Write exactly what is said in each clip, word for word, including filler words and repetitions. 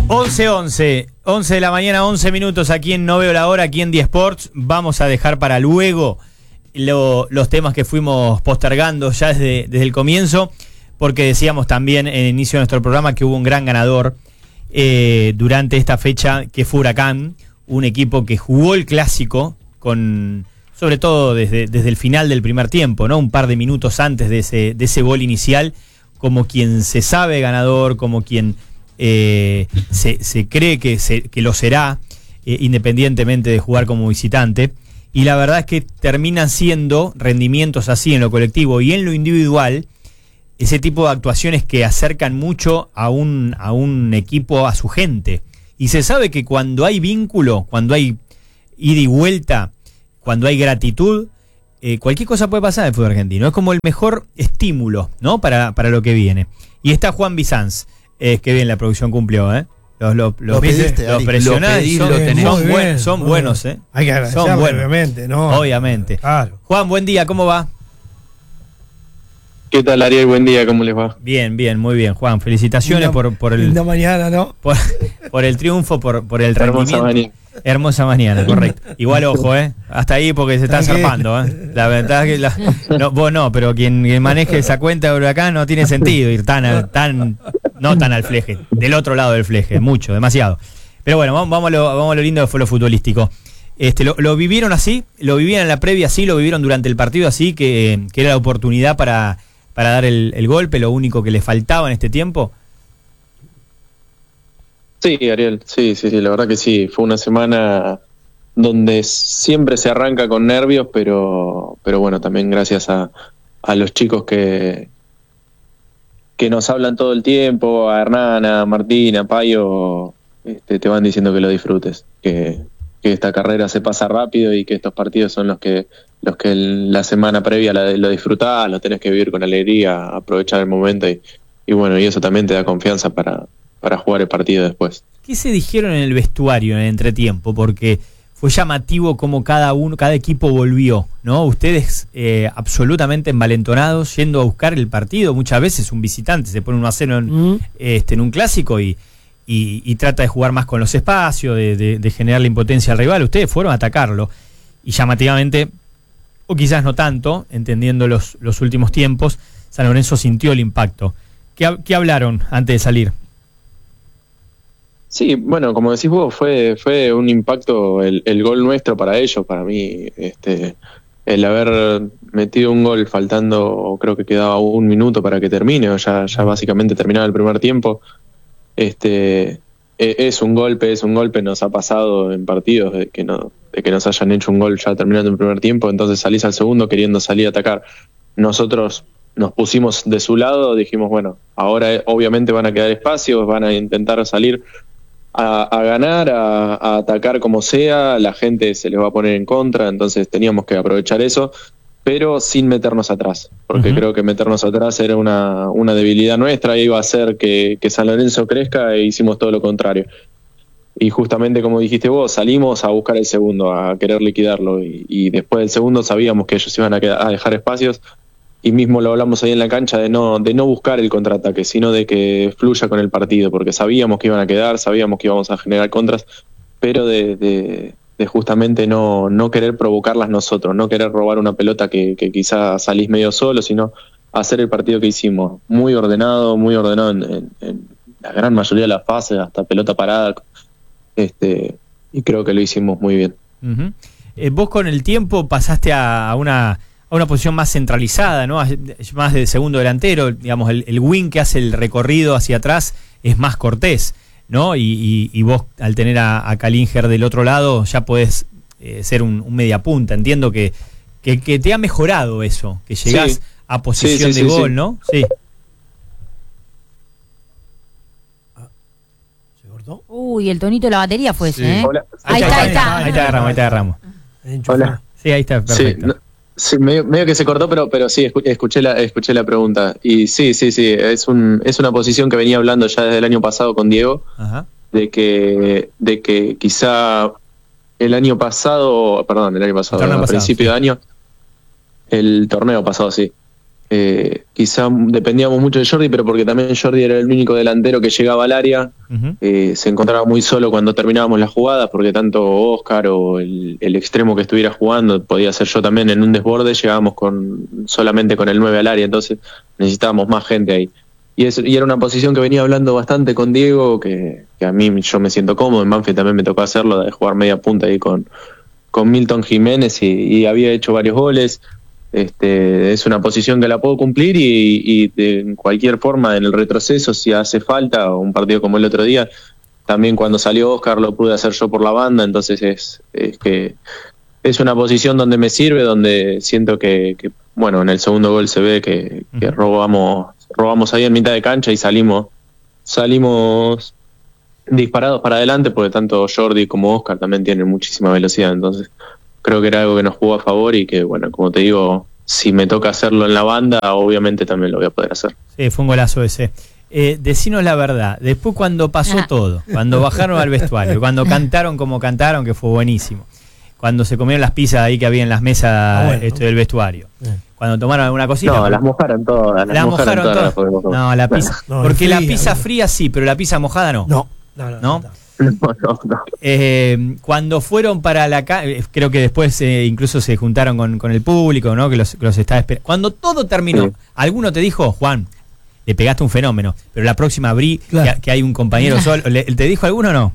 once once, once de la mañana, once minutos aquí en No Veo la Hora, aquí en The Sports. Vamos a dejar para luego lo, los temas que fuimos postergando ya desde, desde el comienzo, porque decíamos también en el inicio de nuestro programa que hubo un gran ganador eh, durante esta fecha, que fue Huracán, un equipo que jugó el clásico con, sobre todo desde, desde el final del primer tiempo, ¿no? Un par de minutos antes de ese, de ese gol inicial, como quien se sabe ganador, como quien eh, se, se cree que, se, que lo será, eh, independientemente de jugar como visitante. Y la verdad es que terminan siendo rendimientos así en lo colectivo y en lo individual, ese tipo de actuaciones que acercan mucho a un, a un equipo, a su gente. Y se sabe que cuando hay vínculo, cuando hay ida y vuelta, cuando hay gratitud, eh, cualquier cosa puede pasar en el fútbol argentino. Es como el mejor estímulo, ¿no? Para, para lo que viene. Y está Juan Bizanz, eh, que bien la producción cumplió, ¿eh? Los, los, los, lo pediste, los presionados son, lo tenés. son, Muy buen, bien, son muy buenos, bien. ¿eh? Hay que agradecerle, son buenos, obviamente, ¿no? Obviamente. Claro. Juan, buen día, ¿cómo va? ¿Qué tal, Ariel? Buen día, ¿cómo les va? Bien, bien, muy bien, Juan. Felicitaciones Linda, por, por el linda mañana, ¿no? por, por el triunfo, por, por el Hermosa rendimiento. mañana. Hermosa mañana, correcto. Igual ojo, ¿eh? Hasta ahí porque se están zarpando, ¿eh? La verdad es que la, no, vos no, pero quien, quien maneje esa cuenta de Huracán no tiene sentido ir tan, al- tan no tan al fleje, del otro lado del fleje, mucho, demasiado. Pero bueno, vamos, vamos, a, lo, vamos a lo lindo que fue lo futbolístico. Este, lo, lo vivieron así, lo vivían en la previa así, lo vivieron durante el partido así, que, que era la oportunidad para, para dar el, el golpe, lo único que le faltaba en este tiempo. Sí, Ariel, sí, sí, sí, la verdad que sí. Fue una semana donde siempre se arranca con nervios, pero, pero bueno, también gracias a, a los chicos que, que nos hablan todo el tiempo, a Hernán, a Martín, a Payo, este, te van diciendo que lo disfrutes, que, que esta carrera se pasa rápido y que estos partidos son los que los que el- la semana previa la, lo disfrutás, lo tenés que vivir con alegría, aprovechar el momento y, y bueno, y eso también te da confianza para, para jugar el partido después. ¿Qué se dijeron en el vestuario en el entretiempo? Porque fue llamativo cómo cada uno, cada equipo volvió, ¿no? Ustedes eh, absolutamente envalentonados, yendo a buscar el partido. Muchas veces un visitante se pone uno a cero en, Mm. este, en un clásico y, y, y trata de jugar más con los espacios, de, de, de generar la impotencia al rival. Ustedes fueron a atacarlo y llamativamente, o quizás no tanto, entendiendo los, los últimos tiempos, San Lorenzo sintió el impacto. ¿Qué, hab- qué hablaron antes de salir? Sí, bueno, como decís vos, fue fue un impacto el, el gol nuestro para ellos, para mí, este, el haber metido un gol faltando, creo que quedaba un minuto para que termine, o ya, ya básicamente terminaba el primer tiempo, este, e- es un golpe, es un golpe, nos ha pasado en partidos de que no, de que nos hayan hecho un gol ya terminando el primer tiempo, entonces salís al segundo queriendo salir a atacar. Nosotros nos pusimos de su lado, dijimos, bueno, ahora eh, obviamente van a quedar espacios, van a intentar salir a, a ganar, a, a atacar como sea, la gente se les va a poner en contra, entonces teníamos que aprovechar eso, pero sin meternos atrás, porque Ujú. creo que meternos atrás era una, una debilidad nuestra, iba a hacer que, que San Lorenzo crezca e hicimos todo lo contrario. Y justamente como dijiste vos, salimos a buscar el segundo, a querer liquidarlo, y, y después del segundo sabíamos que ellos iban a, quedar, a dejar espacios, y mismo lo hablamos ahí en la cancha de no de no buscar el contraataque, sino de que fluya con el partido, porque sabíamos que iban a quedar, sabíamos que íbamos a generar contras, pero de, de, de justamente no, no querer provocarlas nosotros, no querer robar una pelota que, que quizá salís medio solo, sino hacer el partido que hicimos, muy ordenado, muy ordenado en, en, en la gran mayoría de las fases, hasta pelota parada, este y creo que lo hicimos muy bien. Ujú. Eh, vos con el tiempo pasaste a, a una a una posición más centralizada, ¿no? A- Más de segundo delantero, digamos, el, el wing que hace el recorrido hacia atrás es más Cortés, ¿no? Y, y, y vos al tener a, a Kalinger del otro lado ya podés eh, ser un, un mediapunta. Entiendo que, que, que te ha mejorado eso, que llegás Sí. a posición Sí, sí, de sí, gol, sí. ¿no? Sí. ¿Se cortó? Uy, el tonito de la batería fue ese, Sí. ¿eh? Hola. Ahí está, ahí está. Ahí te agarramos, ahí te agarramos. Enchufó. Hola. Sí, ahí está, perfecto. Sí, no- sí, medio, medio que se cortó, pero pero sí, escu- escuché la escuché la pregunta. Y sí, sí, sí, es un es una posición que venía hablando ya desde el año pasado con Diego, Ajá. de que de que quizá el año pasado, perdón, el año pasado, El torneo a pasado, principio sí. de año, el torneo pasado, sí. Eh, quizá dependíamos mucho de Jordi, pero porque también Jordi era el único delantero que llegaba al área. Uh-huh. Eh, se encontraba muy solo cuando terminábamos las jugadas, porque tanto Oscar o el, el extremo que estuviera jugando, podía ser yo también, en un desborde llegábamos con solamente con el nueve al área, entonces necesitábamos más gente ahí. Y, es, y era una posición que venía hablando bastante con Diego, que, que a mí yo me siento cómodo. En Banfield también me tocó hacerlo, de jugar media punta ahí con, con Milton Jiménez, y, y había hecho varios goles. Este, es una posición que la puedo cumplir, y, y de en cualquier forma en el retroceso, si hace falta, o un partido como el otro día, también cuando salió Oscar lo pude hacer yo por la banda. Entonces es, es que es una posición donde me sirve, donde siento que, que bueno, en el segundo gol se ve que, que robamos robamos ahí en mitad de cancha y salimos salimos disparados para adelante, porque tanto Jordi como Oscar también tienen muchísima velocidad. Entonces creo que era algo que nos jugó a favor, y que, bueno, como te digo, si me toca hacerlo en la banda, obviamente también lo voy a poder hacer. Sí, fue un golazo ese. Eh, decinos la verdad, después cuando pasó todo, cuando bajaron al vestuario, cuando cantaron como cantaron, que fue buenísimo, cuando se comieron las pizzas ahí que había en las mesas ah, bueno, este, del vestuario, eh. cuando tomaron alguna cosita. No, las mojaron todas. Las, las mojaron, mojaron todas. todas. No, la pizza. No, porque fría, la pizza fría sí, pero la pizza mojada no. No, no, no. ¿No? no. No, no, no. Eh, cuando fueron para la calle, creo que después eh, incluso se juntaron con, con el público, ¿no? Que los, que los estaba esperando. Cuando todo terminó, sí. Alguno te dijo, Juan, le pegaste un fenómeno, pero la próxima abrí, claro. que, que hay un compañero solo. ¿Le, ¿Te dijo alguno o no?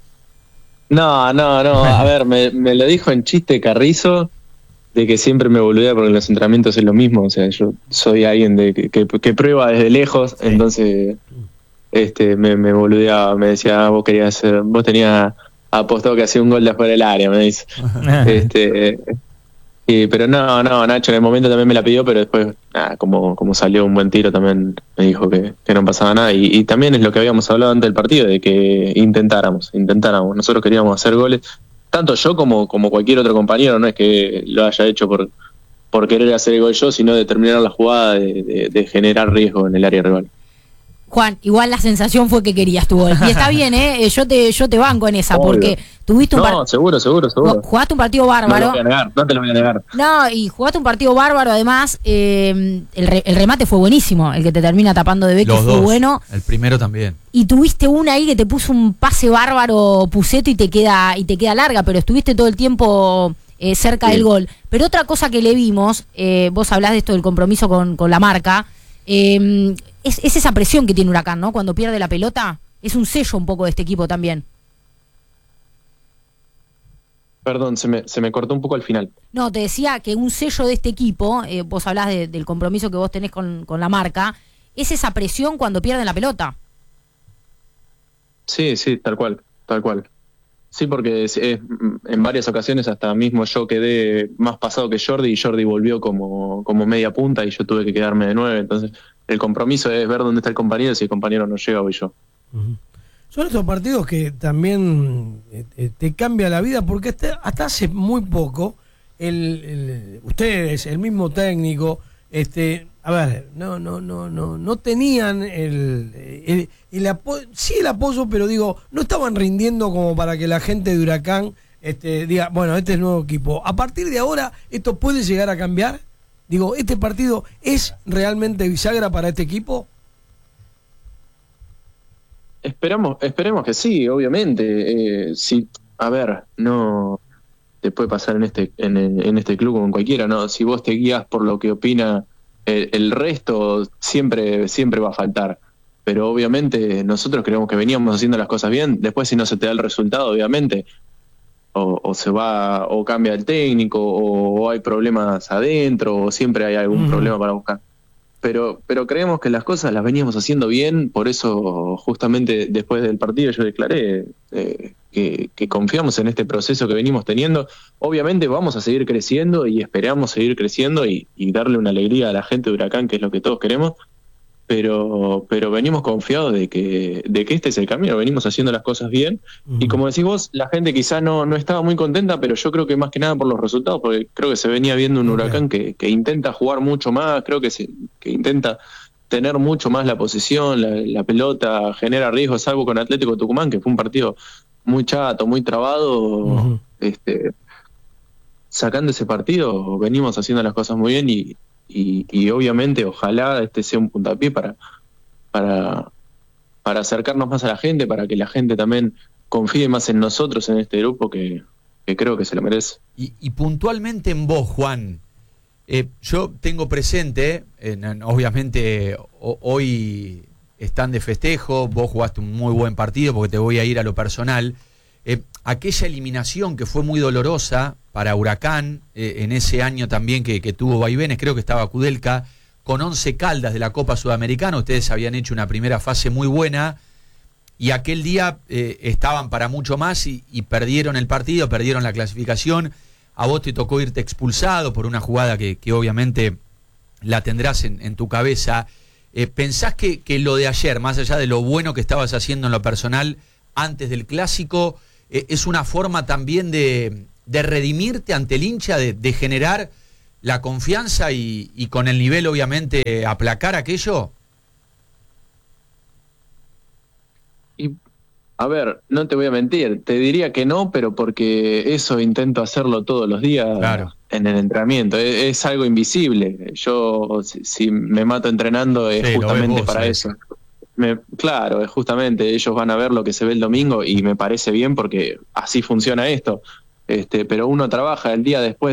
No, no, no. A ver, me, me lo dijo en chiste Carrizo, de que siempre me boludea porque en los entrenamientos es lo mismo. O sea, yo soy alguien de que, que, que prueba desde lejos, sí. Entonces... Este, me, me boludeaba, me decía, ah, vos querías hacer, vos tenías apostado que hacía un gol de afuera del área, me dice. este, y, pero no, no, Nacho en el momento también me la pidió, pero después, nada, como, como salió un buen tiro, también me dijo que, que no pasaba nada. Y, y también es lo que habíamos hablado antes del partido, de que intentáramos, intentáramos. Nosotros queríamos hacer goles, tanto yo como, como cualquier otro compañero, no es que lo haya hecho por, por querer hacer el gol yo, sino de terminar la jugada, de, de, de generar riesgo en el área rival. Juan, igual la sensación fue que querías tu gol. Y está bien, ¿eh? Yo te, yo te banco en esa, obvio. Porque tuviste un partido... No, seguro, seguro, seguro. Jugaste un partido bárbaro. No te lo voy a negar, no te lo voy a negar. No, y jugaste un partido bárbaro, además, eh, el, re, el remate fue buenísimo, el que te termina tapando de Becky fue bueno. El primero también. Y tuviste una ahí que te puso un pase bárbaro, Puceto, y te queda, y te queda larga, pero estuviste todo el tiempo... Eh, cerca sí. del gol. Pero otra cosa que le vimos, eh, vos hablás de esto del compromiso con, con la marca, eh, es, es esa presión que tiene Huracán, ¿no? Cuando pierde la pelota, es un sello un poco de este equipo también. Perdón, se me, se me cortó un poco al final. No, te decía que un sello de este equipo, eh, vos hablás de, del compromiso que vos tenés con, con la marca, es esa presión cuando pierden la pelota. Sí, sí, tal cual, tal cual. Sí, porque es, es, en varias ocasiones hasta mismo yo quedé más pasado que Jordi, y Jordi volvió como, como media punta y yo tuve que quedarme de nueve. Entonces el compromiso es ver dónde está el compañero, si el compañero no llega voy yo. Uh-huh. Son estos partidos que también eh, te cambia la vida, porque hasta, hasta hace muy poco el, el, ustedes, el mismo técnico, este, a ver, no, no, no, no, no tenían el, el, el apoyo, sí el apoyo, pero digo, no estaban rindiendo como para que la gente de Huracán este, diga, bueno, este es el nuevo equipo. A partir de ahora, ¿esto puede llegar a cambiar? Digo, ¿este partido es realmente bisagra para este equipo? Esperamos, esperemos que sí, obviamente. Eh, sí, a ver, no te puede pasar en este, en, en este club como en cualquiera, ¿no? Si vos te guías por lo que opina el, el resto, siempre, siempre va a faltar. Pero obviamente nosotros creemos que veníamos haciendo las cosas bien. Después, si no se te da el resultado, obviamente, o, o se va, o cambia el técnico, o, o hay problemas adentro, o siempre hay algún mm. problema para buscar. Pero, pero creemos que las cosas las veníamos haciendo bien, por eso justamente después del partido yo declaré eh, que, que confiamos en este proceso que venimos teniendo. Obviamente vamos a seguir creciendo y esperamos seguir creciendo y, y darle una alegría a la gente de Huracán, que es lo que todos queremos, pero, pero venimos confiados de que, de que este es el camino, venimos haciendo las cosas bien. Uh-huh. Y como decís vos, la gente quizá no, no estaba muy contenta, pero yo creo que más que nada por los resultados, porque creo que se venía viendo un Huracán que, que intenta jugar mucho más, creo que, se, que intenta tener mucho más la posesión, la, la pelota, genera riesgos, salvo con Atlético Tucumán, que fue un partido muy chato, muy trabado. Uh-huh. este, sacando ese partido, venimos haciendo las cosas muy bien y y, y obviamente ojalá este sea un puntapié para, para, para acercarnos más a la gente, para que la gente también confíe más en nosotros, en este grupo que, que creo que se lo merece. Y, y puntualmente en vos, Juan, eh, yo tengo presente, eh, obviamente o, hoy están de festejo, vos jugaste un muy buen partido porque te voy a ir a lo personal, eh, aquella eliminación que fue muy dolorosa para Huracán, eh, en ese año también que, que tuvo vaivenes, creo que estaba Kudelka, con Once Caldas de la Copa Sudamericana, ustedes habían hecho una primera fase muy buena, y aquel día eh, estaban para mucho más y, y perdieron el partido, perdieron la clasificación. A vos te tocó irte expulsado por una jugada que, que obviamente la tendrás en, en tu cabeza. Eh, ¿Pensás que, que lo de ayer, más allá de lo bueno que estabas haciendo en lo personal antes del clásico, eh, es una forma también de, de redimirte ante el hincha, de, de generar la confianza y, y con el nivel obviamente aplacar aquello? Y, a ver, no te voy a mentir, te diría que no, pero porque eso intento hacerlo todos los días, claro, en el entrenamiento. Es, es algo invisible. Yo, si, si me mato entrenando, es sí, justamente vos, para ¿sabes? Eso. Me, claro, es justamente, ellos van a ver lo que se ve el domingo y me parece bien porque así funciona esto. Este, pero uno trabaja el día después